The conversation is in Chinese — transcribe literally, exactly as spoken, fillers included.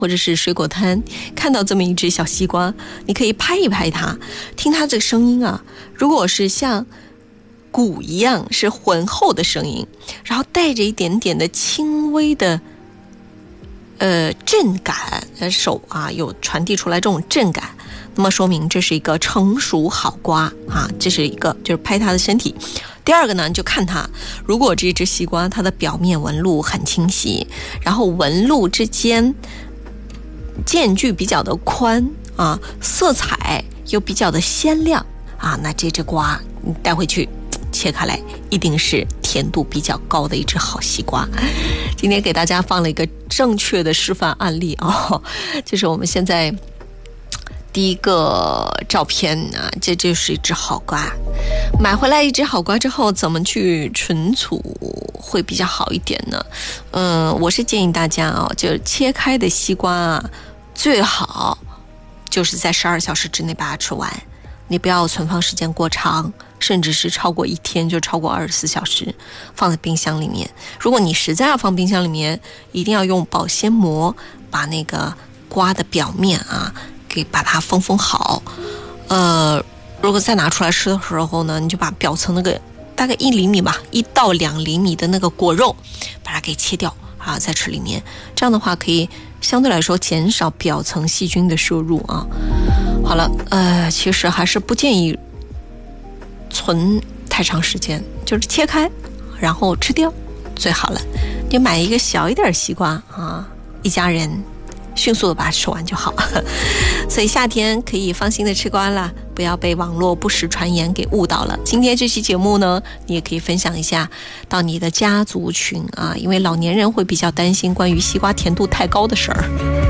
或者是水果摊看到这么一只小西瓜，你可以拍一拍它，听它这个声音啊，如果是像鼓一样是浑厚的声音，然后带着一点点的轻微的呃震感，手啊有传递出来这种震感，那么说明这是一个成熟好瓜啊，这是一个就是拍它的身体。第二个呢，就看它，如果这只西瓜它的表面纹路很清晰，然后纹路之间间距比较的宽啊，色彩又比较的鲜亮啊，那这只瓜你带回去切开来一定是甜度比较高的一只好西瓜。今天给大家放了一个正确的示范案例哦，就是我们现在第一个照片啊，这就是一只好瓜。买回来一只好瓜之后，怎么去存储会比较好一点呢？嗯，我是建议大家啊，就切开的西瓜啊，最好就是在十二小时之内把它吃完。你不要存放时间过长，甚至是超过一天，就超过二十四小时放在冰箱里面。如果你实在要放冰箱里面，一定要用保鲜膜把那个瓜的表面啊给把它封封好。呃，如果再拿出来吃的时候呢，你就把表层那个大概一厘米吧，一到两厘米的那个果肉把它给切掉啊，再吃里面。这样的话可以相对来说减少表层细菌的摄入啊。好了，呃，其实还是不建议存太长时间，就是切开然后吃掉最好了。你买一个小一点西瓜啊，一家人迅速的把它吃完就好。所以夏天可以放心的吃瓜了，不要被网络不实传言给误导了。今天这期节目呢，你也可以分享一下到你的家族群啊，因为老年人会比较担心关于西瓜甜度太高的事儿。